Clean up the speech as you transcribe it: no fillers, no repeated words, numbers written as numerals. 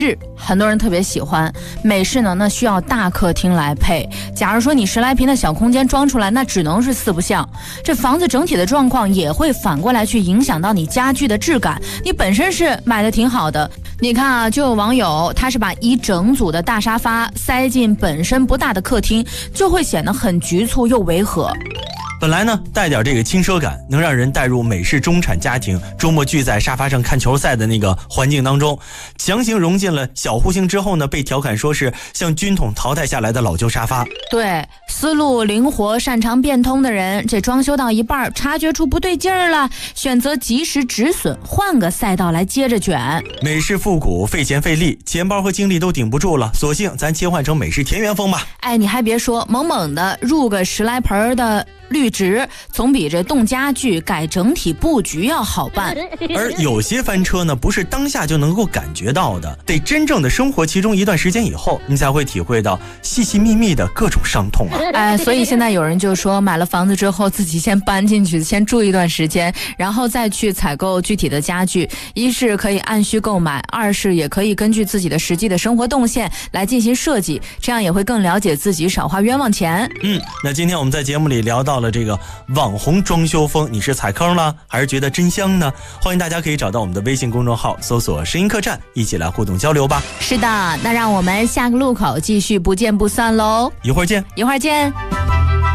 很多人特别喜欢美式呢，那需要大客厅来配。假如说你10来平的小空间装出来，那只能是4不像。这房子整体的状况也会反过来去影响到你家具的质感。你本身是买的挺好的，你看啊，就有网友他是把一整组的大沙发塞进本身不大的客厅，就会显得很局促又违和。 本来呢，带点这个轻奢感，能让人带入美式中产家庭周末聚在沙发上看球赛的那个环境当中。强行融进了小户型之后呢，被调侃说是像军统淘汰下来的老旧沙发。 对，思路灵活、擅长变通的人，这装修到一半，察觉出不对劲儿了，选择及时止损，换个赛道来接着卷。 美式复古费钱费力，钱包和精力都顶不住了，索性咱切换成美式田园风吧。 哎，你还别说，猛猛的入个10来盆的绿植，总比这动家具改整体布局要好办。 而有些翻车呢，不是当下就能够感觉到的，得真正的生活其中一段时间以后，你才会体会到细细密密的各种伤痛啊。 哎，所以现在有人就说，买了房子之后自己先搬进去，先住一段时间，然后再去采购具体的家具。一是可以按需购买，二是也可以根据自己的实际的生活动线来进行设计，这样也会更了解自己，少花冤枉钱。 那今天我们在节目里聊到了这个网红装修风，你是踩坑了还是觉得真香呢？欢迎大家可以找到我们的微信公众号，搜索声音客栈，一起来互动交流吧。 是的，那让我们下个路口继续不见不散喽。 一会儿见。